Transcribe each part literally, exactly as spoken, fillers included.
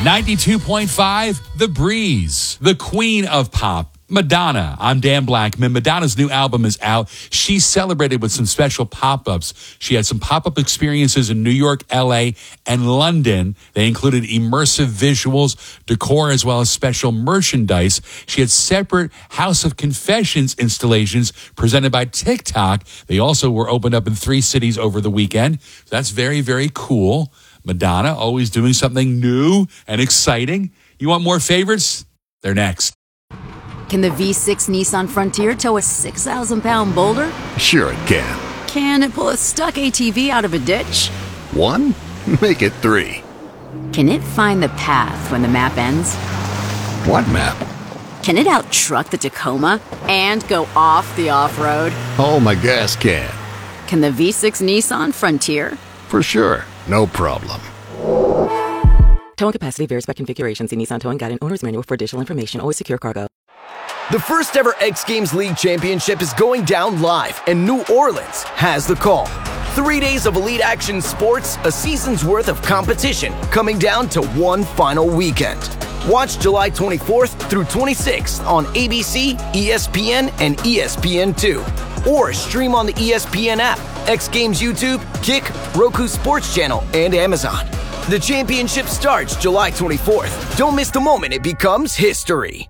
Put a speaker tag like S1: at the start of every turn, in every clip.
S1: ninety-two point five, The Breeze, the queen of pop, Madonna. I'm Dan Blackman. Madonna's new album is out. She celebrated with some special pop-ups. She had some pop-up experiences in New York, L A, and London. They included immersive visuals, decor, as well as special merchandise. She had separate House of Confessions installations presented by TikTok. They also were opened up in three cities over the weekend. So that's very, very cool. Madonna always doing something new and exciting. You want more favorites? They're next.
S2: Can the V six Nissan Frontier tow a six thousand pound boulder?
S3: Sure it can.
S2: Can it pull a stuck A T V out of a ditch?
S3: One? Make it three.
S2: Can it find the path when the map ends?
S3: What map?
S2: Can it out-truck the Tacoma and go off the off-road?
S3: Oh, my gas can.
S2: Can the V six Nissan Frontier?
S3: For sure. No problem.
S4: Towing capacity varies by configuration. See Nissan Towing Guide and Owner's Manual for additional information. Always secure cargo.
S5: The first ever X Games League Championship is going down live, and New Orleans has the call. Three days of elite action sports, a season's worth of competition, coming down to one final weekend. Watch July twenty-fourth through twenty-sixth on A B C, E S P N, and E S P N two. Or stream on the E S P N app, X Games YouTube, Kick, Roku Sports Channel, and Amazon. The championship starts July twenty-fourth. Don't miss the moment it becomes history.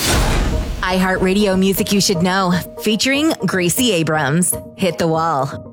S6: iHeartRadio Music You Should Know, featuring Gracie Abrams. Hit the Wall.